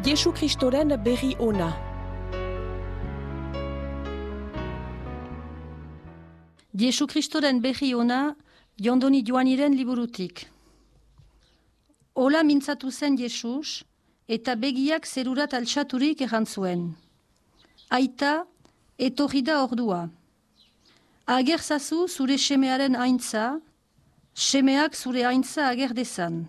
Jesu Kristoren berri ona. Jesu Kristoren berri ona, Jondoni Joaniren liburutik. Ola mintzatu zen Jesus, eta begiak zerurat altxaturik errantzuen. Aita, etorri da ordua. Ager zazu zure semearen aintza, semeak zure aintza ager dezan.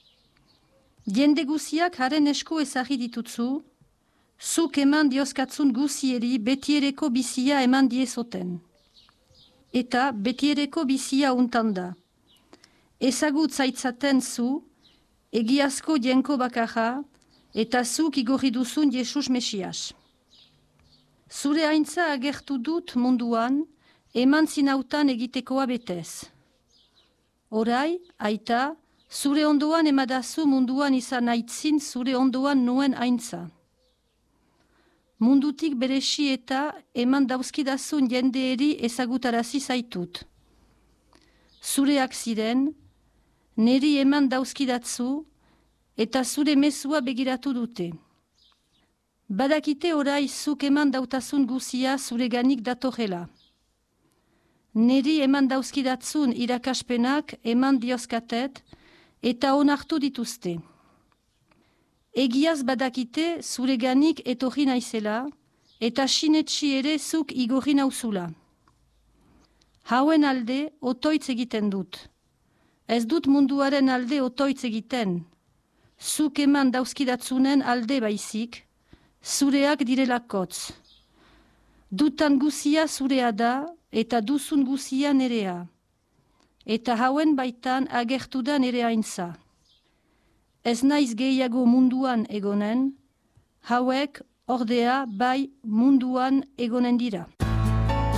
Jende guziak haren esku ezagri ditutzu, zuk eman dioskatzun guzieri betiereko bizia eman diezoten. Eta betiereko bizia untanda. Ezagut zaitzaten zu, egiazko jenko bakarra, eta zuk igorri duzun Jesus Mesias. Zure aintza agertu dut munduan, eman zinautan egitekoa betez. Orai, aita, zure ondoan emadazu munduan izan aitzin zure ondoan nuen aintza. Mundutik beresi eta eman dauzkidazun jendeeri ezagutarazi zaitut. Zureak ziren, neri eman dauzkidatzu, eta zure mezua begiratu dute. Badakite orai zuk eman dautazun guzia zureganik datorrela. Neri eman dauzkidatzun irakaspenak eman dioskatet, eta onartu dituzte. Egiaz badakite zureganik etorri naizela, eta sinetsi ere zuk igorri nauzula. Hauen alde otoitz egiten dut. Ez dut munduaren alde otoitz egiten. Zuk eman dauzkidatzunen alde baizik, zureak direlakotz. Dutan guzia zurea da, eta duzun guzia nerea. Eta hauen baitan agertu da nere aintza. Ez naiz gehiago munduan egonen, hauek ordea bai munduan egonen dira.